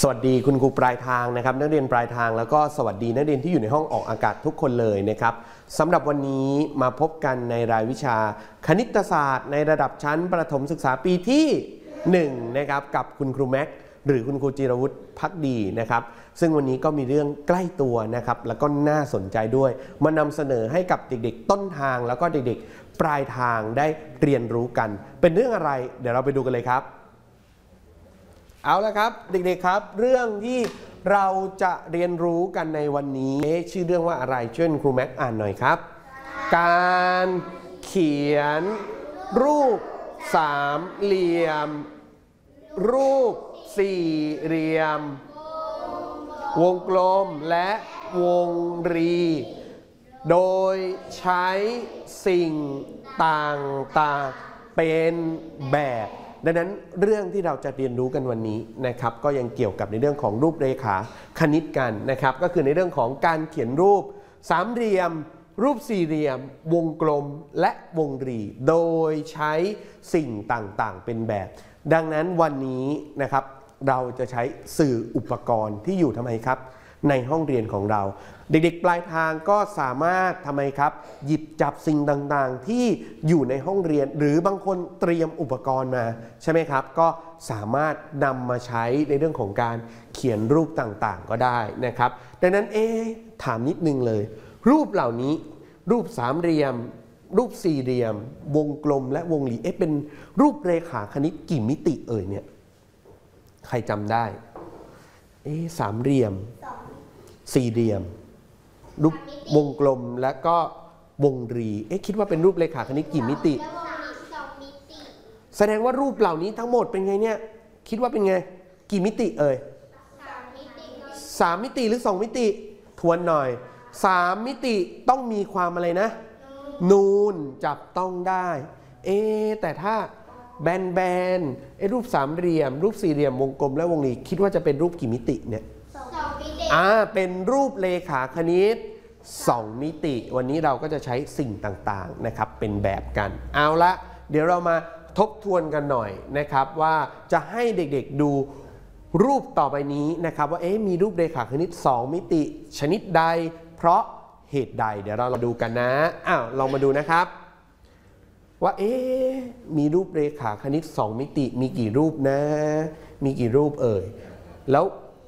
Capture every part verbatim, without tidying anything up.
สวัสดีคุณครูปลายทางนะครับนักเรียนปลายทางแล้วก็สวัสดีนักเรียนที่อยู่ในห้องออกอากาศทุกคนเลยนะครับสำหรับวันนี้มาพบกันในรายวิชาคณิตศาสตร์ในระดับชั้นประถมศึกษาปีที่หนึ่งนะครับกับคุณครูแม็กหรือคุณครูจิรวุฒิภักดีนะครับซึ่งวันนี้ก็มีเรื่องใกล้ตัวนะครับแล้วก็น่าสนใจด้วยมานำเสนอให้กับเด็กๆต้นทางแล้วก็เด็กๆปลายทางได้เรียนรู้กันเป็นเรื่องอะไรเดี๋ยวเราไปดูกันเลยครับเอาละครับเด็กๆครับเรื่องที่เราจะเรียนรู้กันในวันนี้ชื่อเรื่องว่าอะไรช่วยครูแม็กอ่านหน่อยครับการเขียนรูปสามเหลี่ยมรูปสี่เหลี่ยมวงกลมและวงรีโดยใช้สิ่งต่างๆเป็นแบบดังนั้นเรื่องที่เราจะเรียนรู้กันวันนี้นะครับก็ยังเกี่ยวกับในเรื่องของรูปเรขาคณิตกันนะครับก็คือในเรื่องของการเขียนรูปสามเหลี่ยมรูปสี่เหลี่ยมวงกลมและวงรีโดยใช้สิ่งต่างๆเป็นแบบดังนั้นวันนี้นะครับเราจะใช้สื่ออุปกรณ์ที่อยู่ทำไมครับในห้องเรียนของเราเด็กๆปลายทางก็สามารถทำไมครับหยิบจับสิ่งต่างๆที่อยู่ในห้องเรียนหรือบางคนเตรียมอุปกรณ์มาใช่ไหมครับก็สามารถนำมาใช้ในเรื่องของการเขียนรูปต่างๆก็ได้นะครับดังนั้นเอ๊ะถามนิดนึงเลยรูปเหล่านี้รูปสามเหลี่ยมรูปสี่เหลี่ยมวงกลมและวงรีเอ๊ะเป็นรูปเรขาคณิตกี่มิติเอ่ยเนี่ยใครจำได้เอ๊ะสามเหลี่ยมสี่เหลี่ยมรูปวงกลมและก็วงรีเอ๊ะคิดว่าเป็นรูปเรขาคณิตกี่มิติแสดงว่ารูปเหล่านี้ทั้งหมดเป็นไงเนี่ยคิดว่าเป็นไงกี่มิติเอ่ยสามมิติหรือสองมิติทวนหน่อยสามมิติต้องมีความอะไรนะนูนจับต้องได้เอ๊ะแต่ถ้าแบนแบนไอ้รูปสามเหลี่ยมรูปสี่เหลี่ยมวงกลมและวงรีคิดว่าจะเป็นรูปกี่มิติเนี่ยอ่าเป็นรูปเรขาคณิตสองมิติวันนี้เราก็จะใช้สิ่งต่างๆนะครับเป็นแบบกันเอาละเดี๋ยวเรามาทบทวนกันหน่อยนะครับว่าจะให้เด็กๆดูรูปต่อไปนี้นะครับว่าเอ๊ะมีรูปเรขาคณิตสองมิติชนิดใดเพราะเหตุใดเดี๋ยวเรามาดูกันนะอ้าวลองมาดูนะครับว่าเอ๊ะมีรูปเรขาคณิตสองมิติมีกี่รูปนะมีกี่รูปเอ่ยแล้ว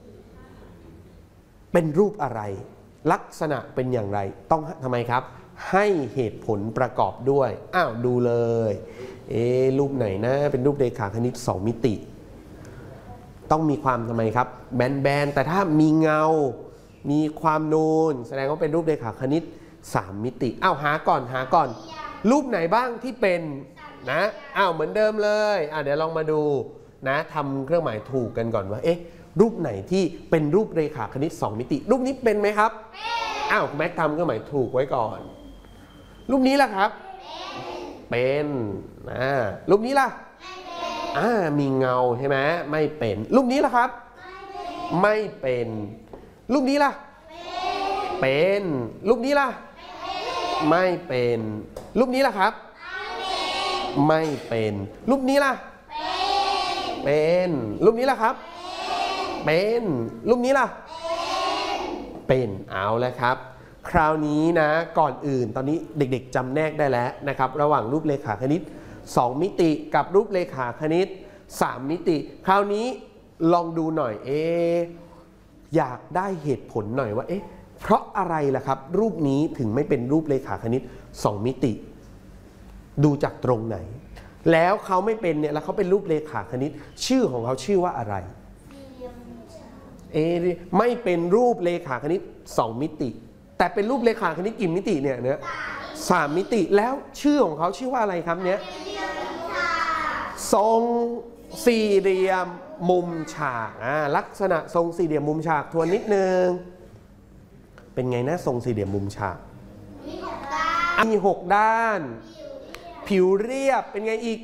เป็นรูปอะไรลักษณะเป็นอย่างไรต้องทำไมครับให้เหตุผลประกอบด้วยอ้าวดูเลยเอ๊ะรูปไหนนะเป็นรูปเรขาคณิตสองมิติต้องมีความทำไมครับแบนๆแต่ถ้ามีเงามีความนูนแสดงว่าเป็นรูปเรขาคณิตสามมิติอ้าวหาก่อนหาก่อนรูปไหนบ้างที่เป็นนะอ้าวเหมือนเดิมเลยอ่ะเดี๋ยวลองมาดูนะทำเครื่องหมายถูกกันก่อนว่าเอ๊ะรูปไหนที่เป็นรูปเรขาคณิตสองมิติรูปนี้เป็นไหมครับอ้าวแม็กทำเครื่องหมายถูกไว้ก่อนรูปนี้ล่ะครับเป็นอ่ารูปนี้ล่ะอ่ามีเงาใช่ไหมไม่เป็นรูปนี้ล่ะครับไม่เป็นรูปนี้ล่ะเป็นรูปนี้ล่ะไม่เป็นรูปนี้ล่ะครับไม่เป็นรูปนี้ล่ะเป็นรูปนี้ล่ะครับเป็นรูปนี้ล่ะเป็นเอาแล้วครับคราวนี้นะก่อนอื่นตอนนี้เด็กๆจำแนกได้แล้วนะครับระหว่างรูปเรขาคณิตสองมิติกับรูปเรขาคณิตสามมิติคราวนี้ลองดูหน่อยเอ๊ะอยากได้เหตุผลหน่อยว่าเอ๊ะเพราะอะไรล่ะครับรูปนี้ถึงไม่เป็นรูปเรขาคณิตสองมิติดูจากตรงไหนแล้วเขาไม่เป็นเนี่ยแล้วเขาเป็นรูปเรขาคณิตชื่อของเขาชื่อว่าอะไรเอไม่เป็นรูปเรขาคณิตสองมิติแต่เป็นรูปเรขาคณิตกี่มิติเนี่ยเนี่ยสามมิติแล้วชื่อของเขาชื่อว่าอะไรครับเนี่ยทรงสี่เหลี่ยมมุมฉากอ่าลักษณะทรงสี่เหลี่ยมมุมฉากทวนนิดนึงเป็นไงนะทรงสี่เหลี่ยมมุมฉากมีหกด้านผิวเรียบเป็นไงอีก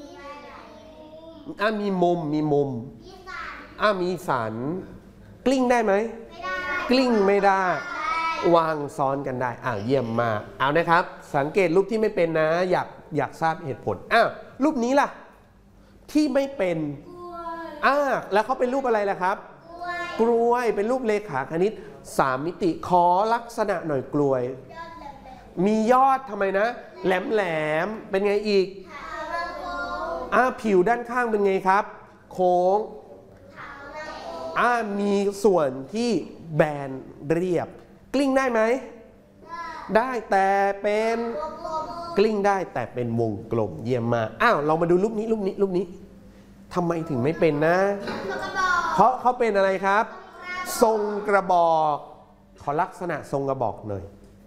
อ่ะมีมุมมีมุมอ่ะมีสันกลิ้งได้ไหมกลิ้งไม่ได้วางซ้อนกันได้อ้าวเยี่ยมมากเอานะครับสังเกตรูปที่ไม่เป็นนะอยากอยากทราบเหตุผลอ้าวรูปนี้ล่ะที่ไม่เป็นอ่าแล้วเขาเป็นรูปอะไรล่ะครับกลวยเป็นรูปเลขาคณิตสามมิติขอลักษณะหน่อยกลวยมียอดทำไมนะแหลมแหลมเป็นไงอีกอ่าผิวด้านข้างเป็นไงครับโค้งอ่ามีส่วนที่แบนเรียบกลิ้งได้ไหมได้แต่เป็นกลิ้งได้แต่เป็นวงกลมเยี่ยมมากอ้าวเรามาดูรูปนี้รูปนี้รูปนี้ทำไมถึงไม่เป็นนะเพราะเขาเป็นอะไรครับทรงกระบอกขอลักษณะทรงกระบอกหน่อย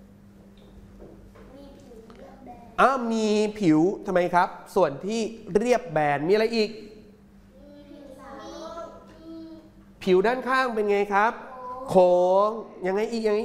อ้าวมีผิวทำไมครับส่วนที่เรียบแบนมีอะไรอีกผิวด้านข้างเป็นไงครับโค้งยังไงอีกยังไง